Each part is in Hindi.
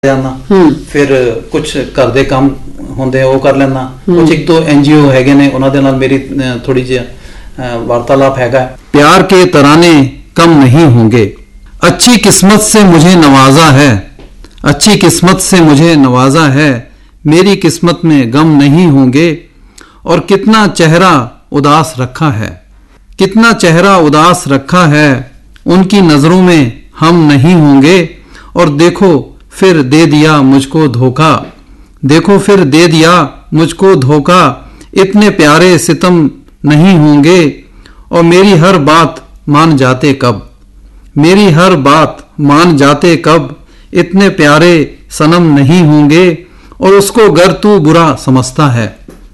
जाना, फिर कुछ घर दे काम होंदे वो कर लेना, कुछ एक तो एनजीओ हैगे ने उन्हां दे नाल मेरी थोड़ी जी वार्तालाप हैगा। प्यार के तराने कम नहीं होंगे, अच्छी किस्मत से मुझे नवाजा है, अच्छी किस्मत से मुझे नवाजा है, मेरी किस्मत में गम नहीं होंगे। और कितना चेहरा उदास रखा है, कितना चेहरा उदास रखा है, उनकी नजरों में हम नहीं होंगे। और देखो फिर दे दिया मुझको धोखा, देखो फिर दे दिया मुझको धोखा, इतने प्यारे सितम नहीं होंगे। और मेरी हर बात मान जाते कब, मेरी हर बात मान जाते कब, इतने प्यारे सनम नहीं होंगे। और उसको गर तू बुरा समझता है,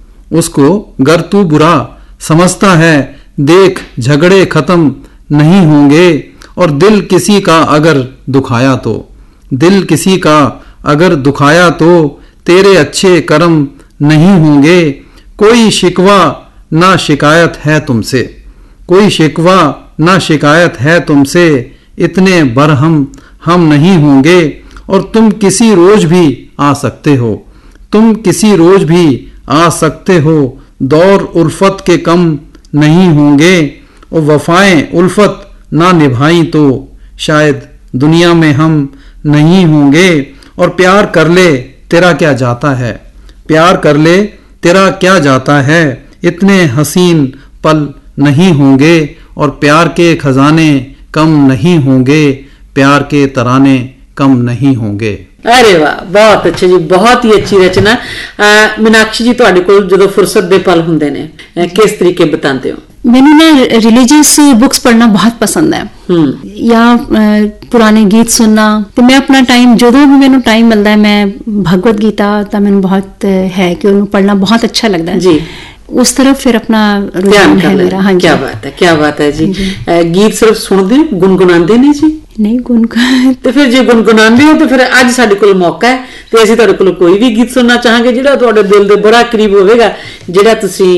उसको गर तू बुरा समझता है, देख झगड़े खत्म नहीं होंगे। और दिल किसी का अगर दुखाया तो, दिल किसी का अगर दुखाया तो, तेरे अच्छे कर्म नहीं होंगे। कोई शिकवा ना शिकायत है तुमसे, कोई शिकवा ना शिकायत है तुमसे, इतने बरहम हम नहीं होंगे। और तुम किसी रोज भी आ सकते हो, तुम किसी रोज भी आ सकते हो, दौर उल्फत के कम नहीं होंगे। और वफाएं उल्फत ना निभाई तो शायद दुनिया में हम नहीं होंगे। और प्यार कर ले तेरा क्या जाता है, प्यार कर ले तेरा क्या जाता है, इतने हसीन पल नहीं होंगे। और प्यार के खजाने कम नहीं होंगे, प्यार के तराने कम नहीं होंगे। अरे वाह, बहुत अच्छे जी, बहुत ही अच्छी रचना। मीनाक्षी जी, ਤੁਹਾਡੇ ਕੋਲ ਜਦੋਂ फुर्सत ਦੇ पल ਹੁੰਦੇ ਨੇ किस तरीके बताते हो? मैंने ना रिलीजियस बुक्स पढ़ना बहुत पसंद है, या पुराने गीत सुनना। तो मैं अपना टाइम जो भी मैंने टाइम मिलता है, मैं भगवत गीता तो मैंने बहुत है कि उन्हें पढ़ना बहुत अच्छा लगता है जी। उस तरफ फिर अपना रुझान है मेरा। हाँ, क्या बात है, क्या बात है जी। गीत सिर्फ सुनते गुनगुनाते नहीं जी? नहीं गुनगुन तो फिर जे गुनगुनाते हो तो फिर अज साडे कोल मौका है ते असीं तुहाडे कोल कोई भी गीत सुनना चाहांगे जिहड़ा तुहाडे दिल दे बड़ा करीब होवेगा, जिहड़ा तुसीं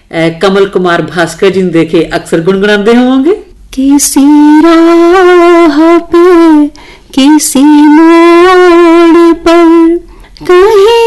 कमल कुमार भास्कर जी ਨੂੰ देखे अक्सर गुनगुनाते होवोगे। किसी राह पे किसी मोड़ पर कहीं